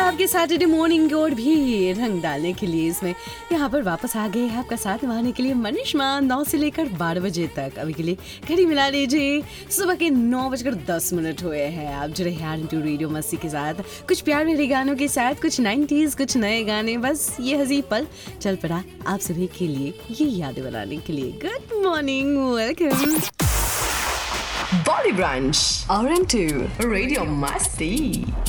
आपके Saturday morning और भी रंग डालने के लिए इसमें यहाँ पर वापस आ गए हैं आपका साथ निभाने के लिए मनीषमा 9 से लेकर 12 बजे तक। अभी के लिए घड़ी मिला लीजिए, सुबह के 9:10 हुए हैं। आप जुड़े हैं इंटू रेडियो मस्ती के साथ, कुछ प्यार भरे गानों के साथ, कुछ 90s, कुछ नए गाने, बस ये हजी पल चल पड़ा आप सभी के लिए ये यादें बनाने के लिए। Good morning, welcome Body Brunch, RM2, Radio Masti.